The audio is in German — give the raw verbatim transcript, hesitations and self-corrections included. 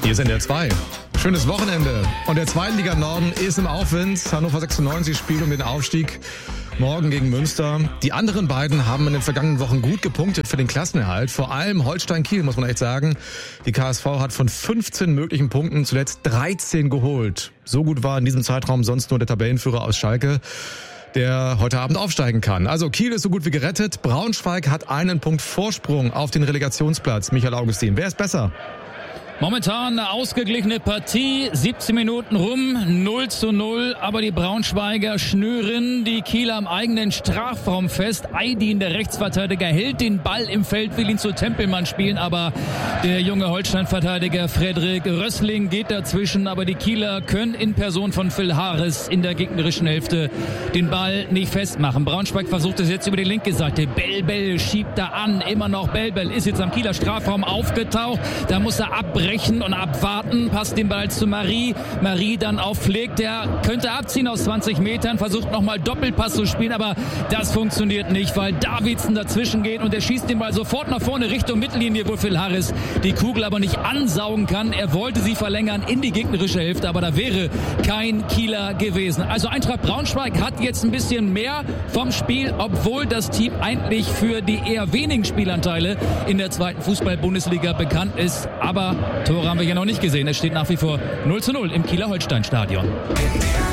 Hier sind der zwei. Schönes Wochenende. Und der Zweitliga Norden ist im Aufwind. Hannover sechsundneunzig spielt um den Aufstieg morgen gegen Münster. Die anderen beiden haben in den vergangenen Wochen gut gepunktet für den Klassenerhalt. Vor allem Holstein Kiel, muss man echt sagen. Die K S V hat von fünfzehn möglichen Punkten zuletzt dreizehn geholt. So gut war in diesem Zeitraum sonst nur der Tabellenführer aus Schalke, der heute Abend aufsteigen kann. Also Kiel ist so gut wie gerettet. Braunschweig hat einen Punkt Vorsprung auf den Relegationsplatz. Michael Augustin, wer ist besser? Momentan eine ausgeglichene Partie, siebzehn Minuten rum, null zu null, aber die Braunschweiger schnüren die Kieler am eigenen Strafraum fest. Aydin, der Rechtsverteidiger, hält den Ball im Feld, will ihn zu Tempelmann spielen, aber der junge Holstein-Verteidiger Frederik Rössling geht dazwischen, aber die Kieler können in Person von Phil Harris in der gegnerischen Hälfte den Ball nicht festmachen. Braunschweig versucht es jetzt über die linke Seite, Bell-Bell schiebt da an, immer noch Bell-Bell ist jetzt am Kieler Strafraum aufgetaucht, da muss er abbrechen und abwarten, passt den Ball zu Marie. Marie dann auf Flick, der könnte abziehen aus zwanzig Metern, versucht nochmal Doppelpass zu spielen, aber das funktioniert nicht, weil Davidsen dazwischen geht und er schießt den Ball sofort nach vorne Richtung Mittellinie, wo Phil Harris die Kugel aber nicht ansaugen kann. Er wollte sie verlängern in die gegnerische Hälfte, aber da wäre kein Kieler gewesen. Also Eintracht Braunschweig hat jetzt ein bisschen mehr vom Spiel, obwohl das Team eigentlich für die eher wenigen Spielanteile in der zweiten Fußball-Bundesliga bekannt ist, aber Tore haben wir hier noch nicht gesehen. Es steht nach wie vor null zu null im Kieler Holstein-Stadion.